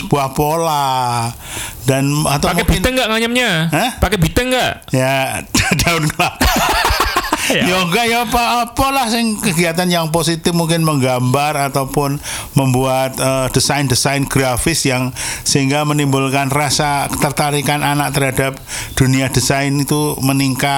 buah pola dan atau pakai mungkin biteng nggak nganyamnya? Pakai biteng nggak? ya daun kelapa. Ya enggak ya apa-apalah sing kegiatan yang positif, mungkin menggambar ataupun membuat desain-desain grafis yang sehingga menimbulkan rasa ketertarikan anak terhadap dunia desain itu meningkat.